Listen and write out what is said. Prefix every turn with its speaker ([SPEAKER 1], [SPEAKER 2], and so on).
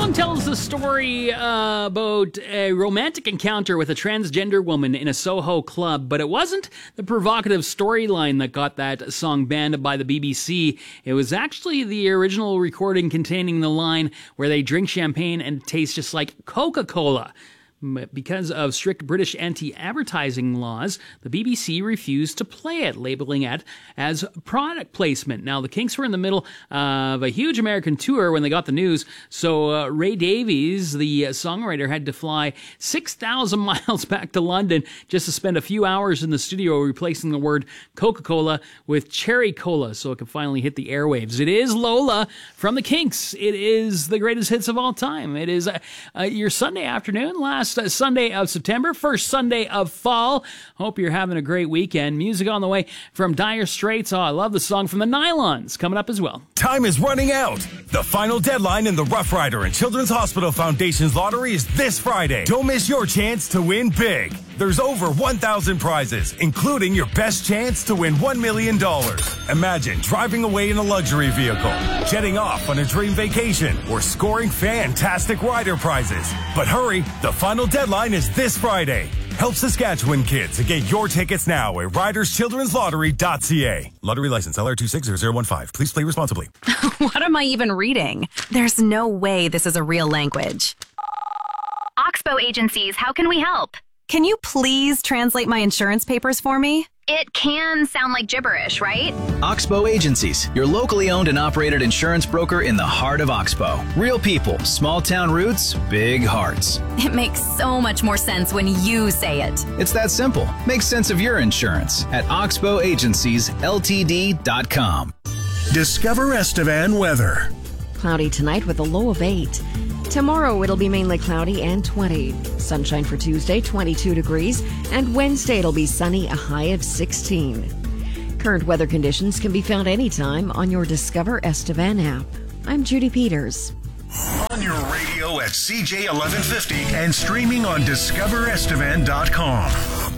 [SPEAKER 1] song tells the story about a romantic encounter with a transgender woman in a Soho club, but it wasn't the provocative storyline that got that song banned by the BBC. It was actually the original recording containing the line where they drink champagne and it tastes just like Coca-Cola. Because of strict British anti-advertising laws, the BBC refused to play it, labeling it as product placement. Now, the Kinks were in the middle of a huge American tour when they got the news, so Ray Davies, the songwriter, had to fly 6,000 miles back to London just to spend a few hours in the studio replacing the word Coca-Cola with Cherry Cola so it could finally hit the airwaves. It is Lola from the Kinks. It is the greatest hits of all time. It is your Sunday afternoon, last Sunday of September, first Sunday of fall. Hope you're having a great weekend. Music on the way from Dire Straits. Oh, I love the song from the Nylons coming up as well.
[SPEAKER 2] Time is running out. The final deadline in the Rough Rider and Children's Hospital Foundation's lottery is this Friday. Don't miss your chance to win big. There's over 1,000 prizes, including your best chance to win $1 million. Imagine driving away in a luxury vehicle, jetting off on a dream vacation, or scoring fantastic rider prizes. But hurry, the final deadline is this Friday. Help Saskatchewan kids and get your tickets now at riderschildrenslottery.ca. Lottery license LR260015. Please play responsibly.
[SPEAKER 3] What am I even reading? There's no way this is a real language.
[SPEAKER 4] Oxbow Agencies, how can we help?
[SPEAKER 3] Can you please translate my insurance papers for me?
[SPEAKER 4] It can sound like gibberish, right?
[SPEAKER 5] Oxbow Agencies, your locally owned and operated insurance broker in the heart of Oxbow. Real people, small town roots, big hearts.
[SPEAKER 3] It makes so much more sense when you say it.
[SPEAKER 5] It's that simple. Make sense of your insurance at oxbowagenciesltd.com.
[SPEAKER 6] Discover Estevan weather.
[SPEAKER 7] Cloudy tonight with a low of 8. Tomorrow it'll be mainly cloudy and 20. Sunshine for Tuesday, 22 degrees. And Wednesday it'll be sunny, a high of 16. Current weather conditions can be found anytime on your Discover Estevan app. I'm Judy Peters.
[SPEAKER 6] On your radio at CJ 1150 and streaming on discoverestevan.com.